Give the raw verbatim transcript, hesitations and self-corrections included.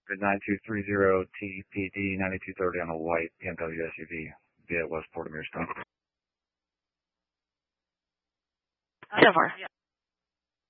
nine two three zero T P D ninety-two thirty on a white B M W S U V via West Porter Stone. So far.